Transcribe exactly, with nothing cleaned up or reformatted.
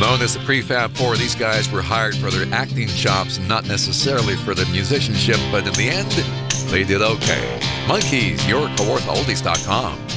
Known as the Prefab Four, these guys were hired for their acting chops, not necessarily for their musicianship, but in the end, they did okay. Monkees, your Kawartha Oldies dot com.